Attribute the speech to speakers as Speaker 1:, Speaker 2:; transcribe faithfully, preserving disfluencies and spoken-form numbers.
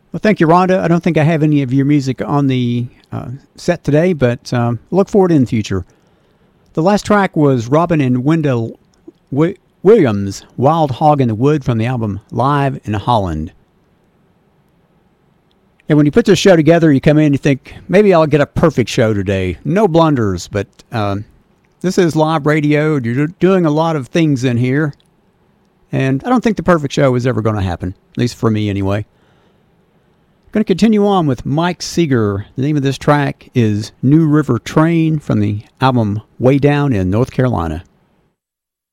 Speaker 1: Well, thank you, Rhonda. I don't think I have any of your music on the uh, set today, but um, look forward in the future. The last track was Robin and Wendell w- Williams' Wild Hog in the Wood from the album Live in Holland. And when you put this show together, you come in and you think, maybe I'll get a perfect show today. No blunders, but um, this is live radio. You're doing a lot of things in here. And I don't think the perfect show is ever going to happen, at least for me anyway. Going to continue on with Mike Seeger. The name of this track is New River Train from the album Way Down in North Carolina.